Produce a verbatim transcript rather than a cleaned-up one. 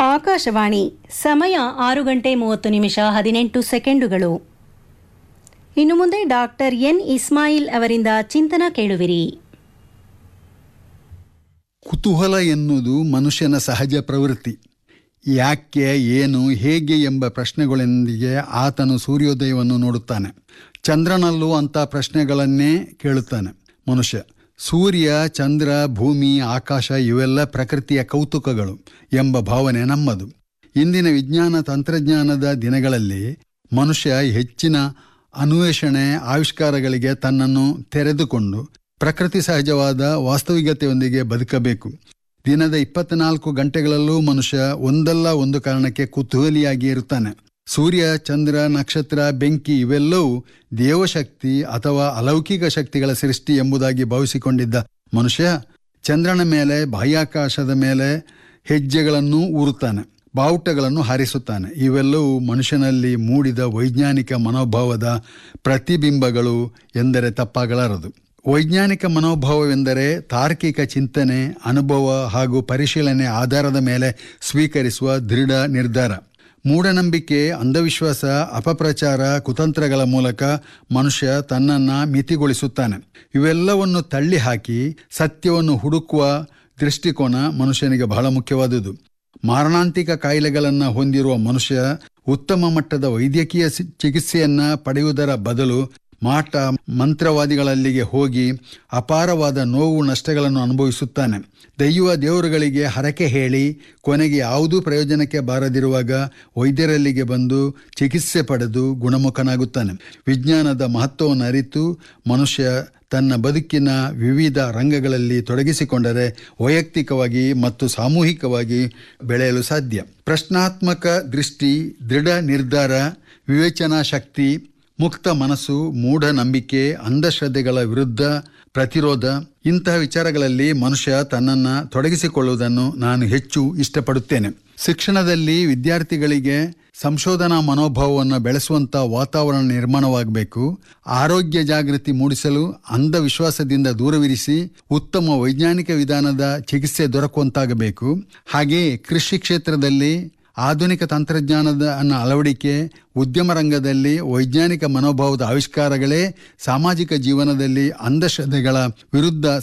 ಆಕಾಶವಾಣಿ ಸಮಯ ಆರು ಗಂಟೆ ಮೂವತ್ತು ನಿಮಿಷ ಹದಿನೆಂಟು ಸೆಕೆಂಡುಗಳು. ಇನ್ನು ಮುಂದೆ ಡಾಕ್ಟರ್ ಎನ್ ಇಸ್ಮಾಯಿಲ್ ಅವರಿಂದ ಚಿಂತನ ಕೇಳುವಿರಿ. ಕುತೂಹಲ ಎನ್ನುವುದು ಮನುಷ್ಯನ ಸಹಜ ಪ್ರವೃತ್ತಿ. ಯಾಕೆ, ಏನು, ಹೇಗೆ ಎಂಬ ಪ್ರಶ್ನೆಗಳೊಂದಿಗೆ ಆತನು ಸೂರ್ಯೋದಯವನ್ನು ನೋಡುತ್ತಾನೆ. ಚಂದ್ರನಲ್ಲೂ ಅಂಥ ಪ್ರಶ್ನೆಗಳನ್ನೇ ಕೇಳುತ್ತಾನೆ ಮನುಷ್ಯ. ಸೂರ್ಯ, ಚಂದ್ರ, ಭೂಮಿ, ಆಕಾಶ ಇವೆಲ್ಲ ಪ್ರಕೃತಿಯ ಕೌತುಕಗಳು ಎಂಬ ಭಾವನೆ ನಮ್ಮದು. ಇಂದಿನ ವಿಜ್ಞಾನ ತಂತ್ರಜ್ಞಾನದ ದಿನಗಳಲ್ಲಿ ಮನುಷ್ಯ ಹೆಚ್ಚಿನ ಅನ್ವೇಷಣೆ, ಆವಿಷ್ಕಾರಗಳಿಗೆ ತನ್ನನ್ನು ತೆರೆದುಕೊಂಡು ಪ್ರಕೃತಿ ಸಹಜವಾದ ವಾಸ್ತವಿಕತೆಯೊಂದಿಗೆ ಬದುಕಬೇಕು. ದಿನದ ಇಪ್ಪತ್ನಾಲ್ಕು ಗಂಟೆಗಳಲ್ಲೂ ಮನುಷ್ಯ ಒಂದಲ್ಲ ಒಂದು ಕಾರಣಕ್ಕೆ ಕುತೂಹಲಿಯಾಗಿ ಇರುತ್ತಾನೆ. ಸೂರ್ಯ, ಚಂದ್ರ, ನಕ್ಷತ್ರ, ಬೆಂಕಿ ಇವೆಲ್ಲವೂ ದೇವಶಕ್ತಿ ಅಥವಾ ಅಲೌಕಿಕ ಶಕ್ತಿಗಳ ಸೃಷ್ಟಿ ಎಂಬುದಾಗಿ ಭಾವಿಸಿಕೊಂಡಿದ್ದ ಮನುಷ್ಯ ಚಂದ್ರನ ಮೇಲೆ, ಬಾಹ್ಯಾಕಾಶದ ಮೇಲೆ ಹೆಜ್ಜೆಗಳನ್ನು ಊರುತ್ತಾನೆ, ಬಾವುಟಗಳನ್ನು ಹಾರಿಸುತ್ತಾನೆ. ಇವೆಲ್ಲವೂ ಮನುಷ್ಯನಲ್ಲಿ ಮೂಡಿದ ವೈಜ್ಞಾನಿಕ ಮನೋಭಾವದ ಪ್ರತಿಬಿಂಬಗಳು ಎಂದರೆ ತಪ್ಪಾಗಲಾರದು. ವೈಜ್ಞಾನಿಕ ಮನೋಭಾವವೆಂದರೆ ತಾರ್ಕಿಕ ಚಿಂತನೆ, ಅನುಭವ ಹಾಗೂ ಪರಿಶೀಲನೆ ಆಧಾರದ ಮೇಲೆ ಸ್ವೀಕರಿಸುವ ದೃಢ ನಿರ್ಧಾರ. ಮೂಢನಂಬಿಕೆ, ಅಂಧವಿಶ್ವಾಸ, ಅಪಪ್ರಚಾರ, ಕುತಂತ್ರಗಳ ಮೂಲಕ ಮನುಷ್ಯ ತನ್ನನ್ನು ಮಿತಿಗೊಳಿಸುತ್ತಾನೆ. ಇವೆಲ್ಲವನ್ನು ತಳ್ಳಿ ಹಾಕಿ ಸತ್ಯವನ್ನು ಹುಡುಕುವ ದೃಷ್ಟಿಕೋನ ಮನುಷ್ಯನಿಗೆ ಬಹಳ ಮುಖ್ಯವಾದುದು. ಮಾರಣಾಂತಿಕ ಕಾಯಿಲೆಗಳನ್ನು ಹೊಂದಿರುವ ಮನುಷ್ಯ ಉತ್ತಮ ಮಟ್ಟದ ವೈದ್ಯಕೀಯ ಚಿಕಿತ್ಸೆಯನ್ನು ಪಡೆಯುವುದರ ಬದಲು ಮಾಟ ಮಂತ್ರವಾದಿಗಳಲ್ಲಿಗೆ ಹೋಗಿ ಅಪಾರವಾದ ನೋವು ನಷ್ಟಗಳನ್ನು ಅನುಭವಿಸುತ್ತಾನೆ. ದೈವ ದೇವರುಗಳಿಗೆ ಹರಕೆ ಹೇಳಿ ಕೊನೆಗೆ ಯಾವುದೂ ಪ್ರಯೋಜನಕ್ಕೆ ಬಾರದಿರುವಾಗ ವೈದ್ಯರಲ್ಲಿಗೆ ಬಂದು ಚಿಕಿತ್ಸೆ ಪಡೆದು ಗುಣಮುಖನಾಗುತ್ತಾನೆ. ವಿಜ್ಞಾನದ ಮಹತ್ವವನ್ನು ಅರಿತು ಮನುಷ್ಯ ತನ್ನ ಬದುಕಿನ ವಿವಿಧ ರಂಗಗಳಲ್ಲಿ ತೊಡಗಿಸಿಕೊಂಡರೆ ವೈಯಕ್ತಿಕವಾಗಿ ಮತ್ತು ಸಾಮೂಹಿಕವಾಗಿ ಬೆಳೆಯಲು ಸಾಧ್ಯ. ಪ್ರಶ್ನಾತ್ಮಕ ದೃಷ್ಟಿ, ದೃಢ ನಿರ್ಧಾರ, ವಿವೇಚನಾ ಶಕ್ತಿ, ಮುಕ್ತ ಮನಸ್ಸು, ಮೂಢನಂಬಿಕೆ, ಅಂಧಶ್ರದ್ಧೆಗಳ ವಿರುದ್ಧ ಪ್ರತಿರೋಧ ಇಂತಹ ವಿಚಾರಗಳಲ್ಲಿ ಮನುಷ್ಯ ತನ್ನನ್ನು ತೊಡಗಿಸಿಕೊಳ್ಳುವುದನ್ನು ನಾನು ಹೆಚ್ಚು ಇಷ್ಟಪಡುತ್ತೇನೆ. ಶಿಕ್ಷಣದಲ್ಲಿ ವಿದ್ಯಾರ್ಥಿಗಳಿಗೆ ಸಂಶೋಧನಾ ಮನೋಭಾವವನ್ನು ಬೆಳೆಸುವಂಥ ವಾತಾವರಣ ನಿರ್ಮಾಣವಾಗಬೇಕು. ಆರೋಗ್ಯ ಜಾಗೃತಿ ಮೂಡಿಸಲು ಅಂಧವಿಶ್ವಾಸದಿಂದ ದೂರವಿರಿಸಿ ಉತ್ತಮ ವೈಜ್ಞಾನಿಕ ವಿಧಾನದ ಚಿಕಿತ್ಸೆ ದೊರಕುವಂತಾಗಬೇಕು. ಹಾಗೆಯೇ ಕೃಷಿ ಕ್ಷೇತ್ರದಲ್ಲಿ ಆಧುನಿಕ ತಂತ್ರಜ್ಞಾನದ ಅಳವಡಿಕೆ, ಉದ್ಯಮ ರಂಗದಲ್ಲಿ ವೈಜ್ಞಾನಿಕ ಮನೋಭಾವದ ಆವಿಷ್ಕಾರಗಳೇ ಸಾಮಾಜಿಕ ಜೀವನದಲ್ಲಿ ಅಂಧಶ್ರದ್ಧೆಗಳ ವಿರುದ್ಧ